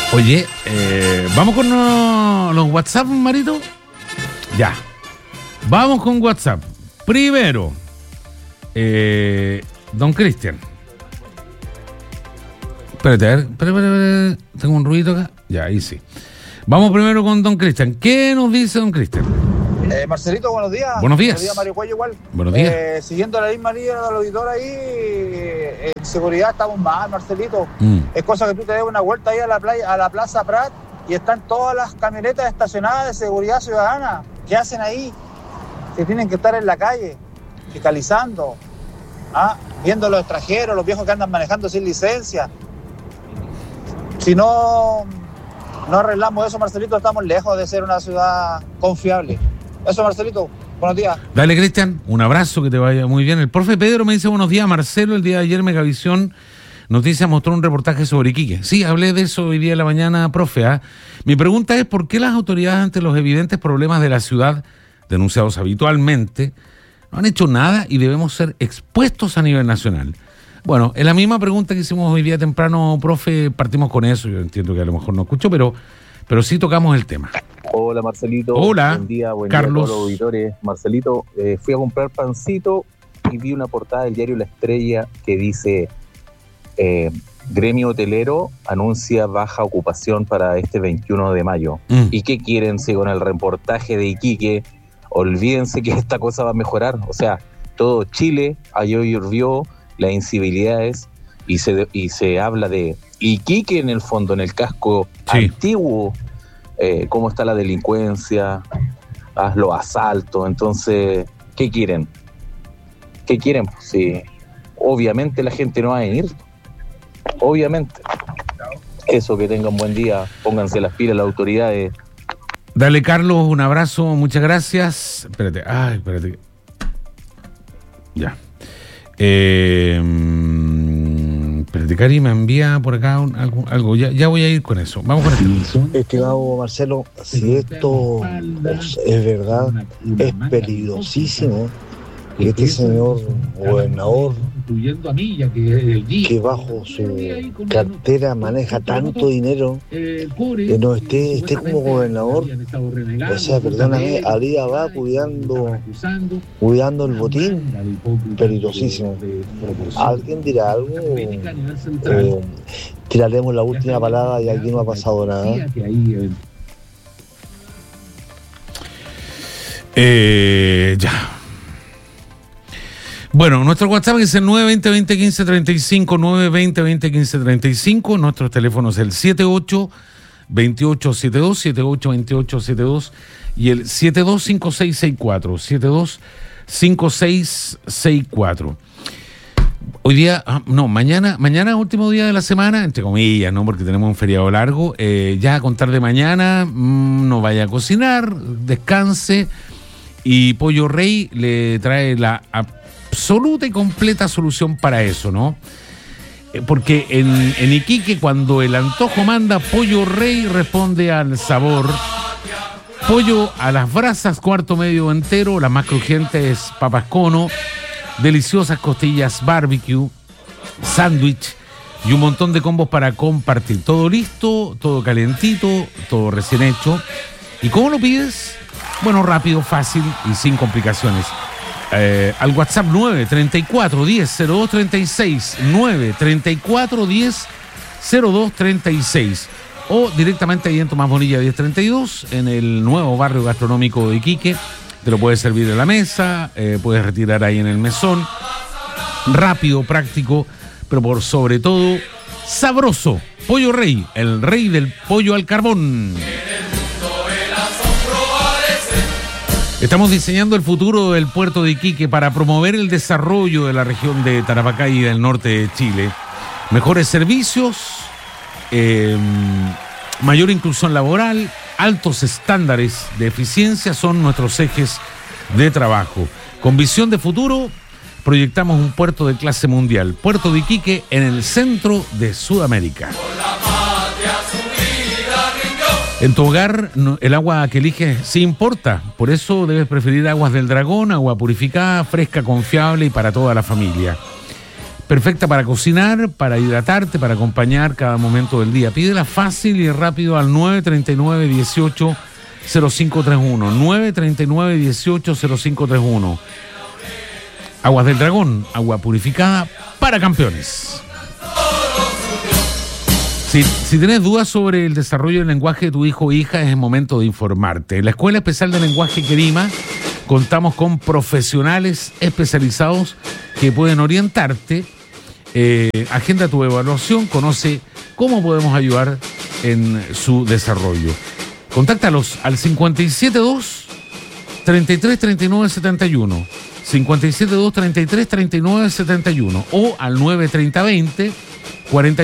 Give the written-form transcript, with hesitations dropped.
Oye, vamos con los WhatsApp, Marito. Ya. Vamos con WhatsApp. Primero, don Cristian. Espérate, a ver. Espérate. Tengo un ruido acá. Ya, ahí sí. Vamos primero con don Cristian. ¿Qué nos dice don Cristian? Marcelito, buenos días. Buenos días. Buenos días, Mario Cuello, igual. Buenos días. Siguiendo la misma línea del auditor ahí, en seguridad estamos mal, Marcelito. Es cosa que tú te des una vuelta ahí a la playa, a la Plaza Prat, y están todas las camionetas estacionadas de seguridad ciudadana. ¿Qué hacen ahí? Que tienen que estar en la calle, fiscalizando, viendo a los extranjeros, los viejos que andan manejando sin licencia. Si no arreglamos eso, Marcelito, estamos lejos de ser una ciudad confiable. Eso, Marcelito, buenos días. Dale, Cristian, un abrazo, que te vaya muy bien. El profe Pedro me dice buenos días, Marcelo. El día de ayer Megavisión Noticias mostró un reportaje sobre Iquique. Sí, hablé de eso hoy día en la mañana, profe. Mi pregunta es, ¿por qué las autoridades, ante los evidentes problemas de la ciudad, denunciados habitualmente, no han hecho nada y debemos ser expuestos a nivel nacional? Bueno, es la misma pregunta que hicimos hoy día temprano, profe. Partimos con eso. Yo entiendo que a lo mejor no escuchó, pero sí tocamos el tema. Hola, Marcelito. Hola, buen día Carlos. Día a todos los auditores. Marcelito, fui a comprar pancito y vi una portada del diario La Estrella que dice Gremio Hotelero anuncia baja ocupación para este 21 de mayo. ¿Y qué quieren si con el reportaje de Iquique olvídense que esta cosa va a mejorar? O sea, todo Chile, ayer llovió, las incivilidades, y se habla de Iquique en el fondo, en el casco antiguo, cómo está la delincuencia, los asaltos. Entonces, ¿qué quieren? ¿Qué quieren? Sí, obviamente la gente no va a venir. Obviamente. Eso, que tengan buen día, pónganse las pilas las autoridades. Dale, Carlos, un abrazo, muchas gracias. Espérate. Ya. Espérate, Cari me envía por acá algo. Ya voy a ir con eso. Vamos con esto. Estimado Marcelo, si esto es verdad, es peligrosísimo que este señor gobernador, que bajo su cartera maneja tanto dinero, que no esté como gobernador. O sea, perdóname, Alía va cuidando el botín. Peligrosísimo. ¿Alguien dirá algo? Tiraremos la última palabra y aquí no ha pasado nada. Ya. Bueno, nuestro WhatsApp es el 920-2015-35, 920-2015-35. Nuestro teléfono es el 78-2872, 78-2872 y el 725664, 725664. Hoy día, mañana último día de la semana, entre comillas, ¿no? Porque tenemos un feriado largo. Ya a contar de mañana, no vaya a cocinar, descanse. Y Pollo Rey le trae la absoluta y completa solución para eso, ¿no? Porque en Iquique, cuando el antojo manda, Pollo Rey responde al sabor. Pollo a las brasas, cuarto medio entero, las más crujientes papas cono, deliciosas costillas barbecue, sándwich y un montón de combos para compartir. Todo listo, todo calentito, todo recién hecho. ¿Y cómo lo pides? Bueno, rápido, fácil y sin complicaciones. Al WhatsApp 934100236, 934100236, o directamente ahí en Tomás Bonilla 1032, en el nuevo barrio gastronómico de Iquique. Te lo puedes servir en la mesa, puedes retirar ahí en el mesón. Rápido, práctico, pero por sobre todo sabroso. Pollo Rey, el rey del pollo al carbón. Estamos diseñando el futuro del puerto de Iquique para promover el desarrollo de la región de Tarapacá y del norte de Chile. Mejores servicios, mayor inclusión laboral, altos estándares de eficiencia son nuestros ejes de trabajo. Con visión de futuro, proyectamos un puerto de clase mundial. Puerto de Iquique en el centro de Sudamérica. En tu hogar, el agua que eliges sí importa. Por eso debes preferir Aguas del Dragón, agua purificada, fresca, confiable y para toda la familia. Perfecta para cocinar, para hidratarte, para acompañar cada momento del día. Pídela fácil y rápido al 939-180531. 939-180531. Aguas del Dragón, agua purificada para campeones. Si tenés dudas sobre el desarrollo del lenguaje de tu hijo o hija, es el momento de informarte. En la Escuela Especial de Lenguaje Querima contamos con profesionales especializados que pueden orientarte. Agenda tu evaluación, conoce cómo podemos ayudar en su desarrollo. Contáctalos al 572-3339-71, 572-3339-71 o al 930-20-40